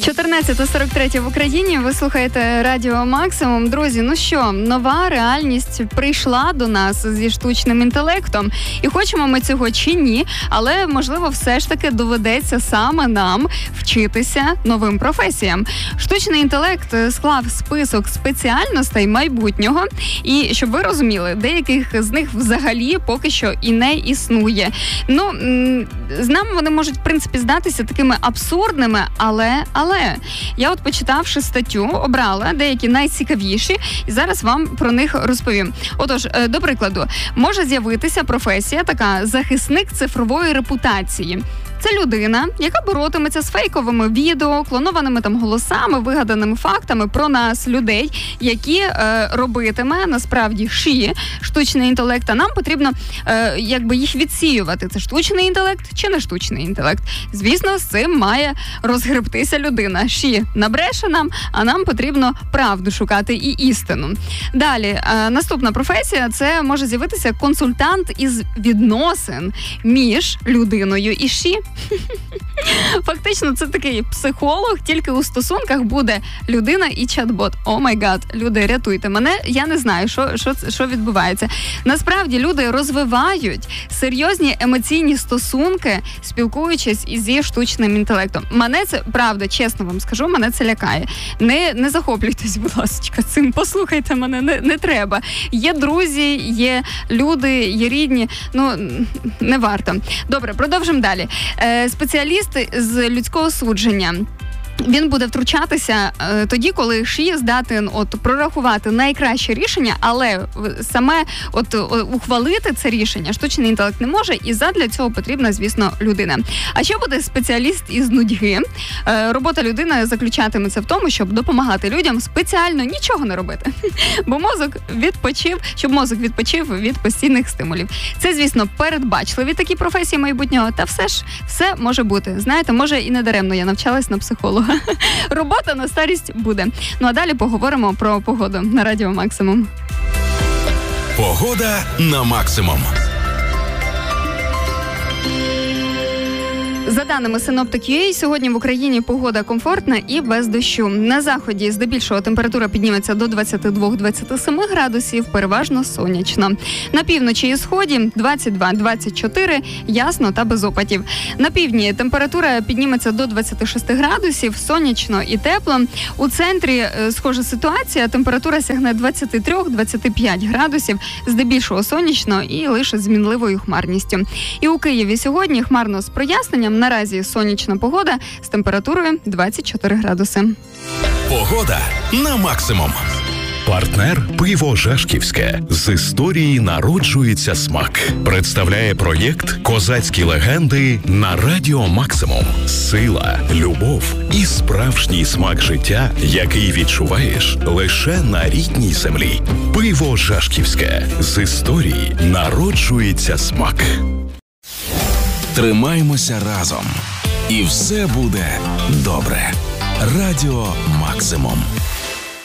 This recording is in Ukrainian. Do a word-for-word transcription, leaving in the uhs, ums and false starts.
чотирнадцята сорок три в Україні. Ви слухаєте Радіо Максимум. Друзі, ну що, нова реальність прийшла до нас зі штучним інтелектом. І хочемо ми цього чи ні, але, можливо, все ж таки доведеться саме нам вчитися новим професіям. Штучний інтелект склав список спеціальностей майбутнього. І, щоб ви розуміли, деяких з них взагалі поки що і не існує. Ну, з нами вони можуть, в принципі, здатися такими абсурдними, але, але я от, почитавши статтю, обрала деякі найцікавіші, і зараз вам про них розповім. Отож, до прикладу, може з'явитися професія така захисник цифрової репутації. Це людина, яка боротиметься з фейковими відео, клонованими там голосами, вигаданими фактами про нас, людей, які е, робитиме насправді ші, штучний інтелект. А нам потрібно е, якби їх відсіювати. Це штучний інтелект чи не штучний інтелект? Звісно, з цим має розгребтися людина. Ші набреше нам, а нам потрібно правду шукати і істину. Далі, е, наступна професія – це може з'явитися консультант із відносин між людиною і ші. Фактично, це такий психолог, тільки у стосунках буде людина і чат-бот. О май гад, люди, рятуйте мене, я не знаю, що, що, що відбувається. Насправді, люди розвивають серйозні емоційні стосунки, спілкуючись зі штучним інтелектом. Мене це, правда, чесно вам скажу, мене це лякає. Не, не захоплюйтесь, будь ласка, цим, послухайте мене, не, не треба. Є друзі, є люди, є рідні, ну, не варто. Добре, продовжимо далі. Спеціаліст з людського судження. Він буде втручатися е, тоді, коли ші здатен от прорахувати найкраще рішення, але саме от ухвалити це рішення штучний інтелект не може, і задля цього потрібна, звісно, людина. А ще буде спеціаліст із нудьги. Е, робота людини заключатиметься в тому, щоб допомагати людям спеціально нічого не робити, бо мозок відпочив, щоб мозок відпочив від постійних стимулів. Це, звісно, передбачливі такі професії майбутнього, та все ж все може бути. Знаєте, може і не даремно я навчалась на психолога. Робота на старість буде. Ну а далі поговоримо про погоду на Радіо Максимум. Погода на Максимум. За даними Синоптик.ua, сьогодні в Україні погода комфортна і без дощу. На заході здебільшого температура підніметься до двадцять два - двадцять сім градусів, переважно сонячно. На півночі і сході двадцять два - двадцять чотири, ясно та без опадів. На півдні температура підніметься до двадцять шість градусів, сонячно і тепло. У центрі схожа ситуація, температура сягне двадцять три - двадцять п'ять градусів, здебільшого сонячно і лише з мінливою хмарністю. І у Києві сьогодні хмарно з проясненням. Наразі сонячна погода з температурою двадцять чотири градуси. Погода на Максимум. Партнер «Пиво Жашківське». З історії народжується смак. Представляє проєкт «Козацькі легенди» на Радіо Максимум. Сила, любов і справжній смак життя, який відчуваєш лише на рідній землі. «Пиво Жашківське». З історії народжується смак. Тримаймося разом. І все буде добре. Радіо Максимум.